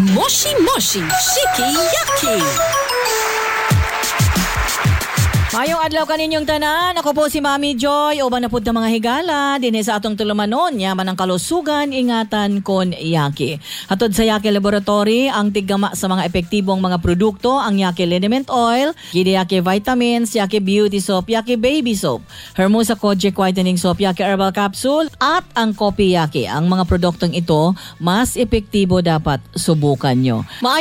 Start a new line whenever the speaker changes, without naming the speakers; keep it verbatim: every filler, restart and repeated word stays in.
Moshi Moshi Shiki Yaki.
Mayong adlaw kaninyong tanan, ako po si Mami Joy, uban na pud ng mga higala, din sa atong tulumanon, yaman ang kalusugan, ingatan kon Yaki. Hatod sa Yaki Laboratory, ang tiggama sa mga epektibong mga produkto, ang Yaki Liniment Oil, Gide Yaki Vitamins, Yaki Beauty Soap, Yaki Baby Soap, Hermosa Kojic Whitening Soap, Yaki Herbal Capsule, at ang Kopi Yaki. Ang mga produktong ito, mas epektibo dapat subukan nyo.